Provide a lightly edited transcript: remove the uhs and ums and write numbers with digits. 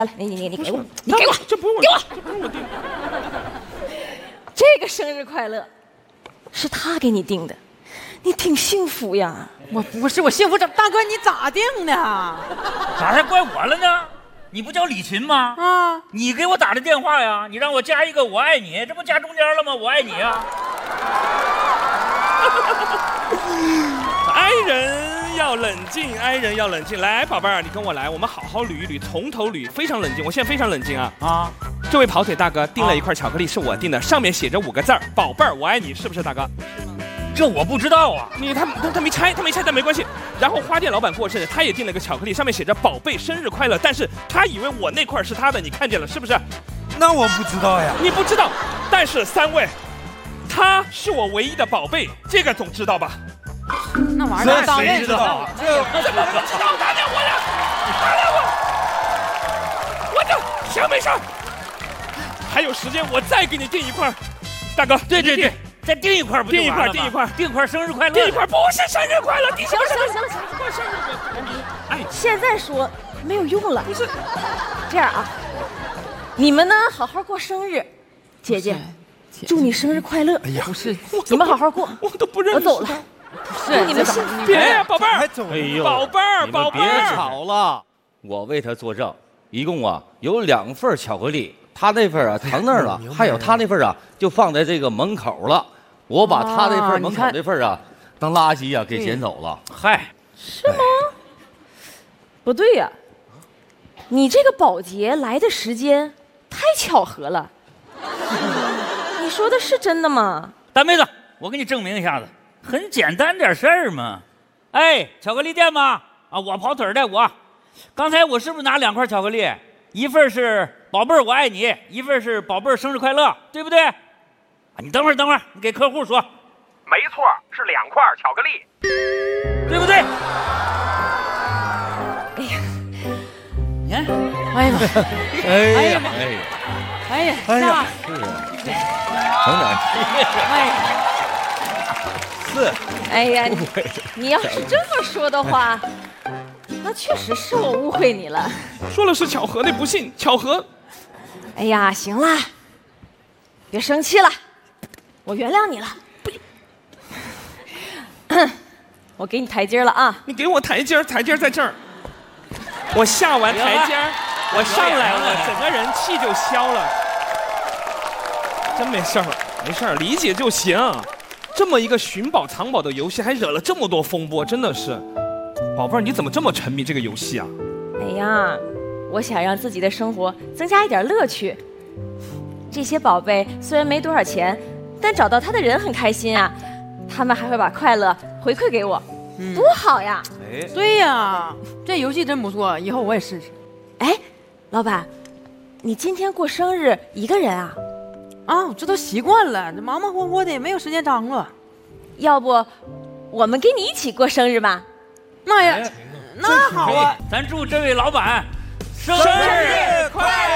来，你给我，你给我， 这不用我， 给我， 这不用我定。 这个生日快乐是他给你定的，你挺幸福呀。 我不是，我幸福大哥你咋定的？ 咋还怪我了呢？你不叫李琴吗？ 啊， 你给我打的电话呀，你让我加一个我爱你，这不加中间了吗？我爱你呀。 爱人要冷静，爱人要冷静。来，宝贝儿，你跟我来，我们好好捋一捋，从头捋，非常冷静。我现在非常冷静啊！ 啊， 这位跑腿大哥订了一块巧克力，是我订的，上面写着5个字儿：宝贝儿，我爱你，是不是大哥？ 这我不知道啊。 他没拆，但没关系。然后花店老板过生日，他也订了个巧克力，上面写着宝贝生日快乐，但是他以为我那块是他的，你看见了是不是？ 那我不知道呀。 你不知道，但是3位，他是我唯一的宝贝，这个总知道吧？ 那玩意儿当然知道啊。 怎么不知道？打脸我了，我这行没事。还有时间，我再给你订一块，大哥。 对，再订一块不就完了吗？订一块生日快乐。 订一块不是生日快乐，订什么生日？ 行，现在说没有用了。不是，这样啊，你们呢好好过生日，姐姐，祝你生日快乐。 哎呀， 不是， 你们好好过， 我都不认识。 我走了。 是祝你们幸福。 别，宝贝儿， 哎呦， 宝贝儿， 你们别吵了，我为他作证，一共啊有2份巧克力，他那份啊藏那儿了，还有他那份啊就放在这个门口了，我把他那份门口那份啊当垃圾啊给捡走了。嗨， 是吗？不对呀，你这个保洁来的时间太巧合了。你说的是真的吗？ 大妹子，我给你证明一下子，很简单点事儿嘛。哎，巧克力店吗？啊，我跑腿的我。刚才我是不是拿2块巧克力？一份是宝贝儿我爱你，一份是宝贝儿生日快乐，对不对？啊，你等会儿，你给客户说。 没错，是2块巧克力， 对不对？ 哎呀， 你看， 哎呀妈， 哎呀， 哎呀， 哎呀， 是啊， 等等， 哎呀， 哎呀，你要是这么说的话，那确实是我误会你了。 说了是巧合，那不信巧合。 哎呀，行啦，别生气了，我原谅你了。我给你台阶了啊！ 你给我台阶在这儿。我下完台阶，我上来了，整个人气就消了。真没事儿，理解就行。这么一个寻宝藏宝的游戏，还惹了这么多风波，真的是。宝贝儿，你怎么这么沉迷这个游戏啊？ 哎呀，我想让自己的生活增加一点乐趣。这些宝贝虽然没多少钱，但找到他的人很开心啊。他们还会把快乐回馈给我，多好呀！ 哎， 对呀，这游戏真不错，以后我也试试。 哎，老板，你今天过生日一个人啊？ 啊，我这都习惯了，这忙忙活活的也没有时间张罗。 要不我们跟你一起过生日吧？ 那呀，那好啊。 咱祝这位老板生日快乐！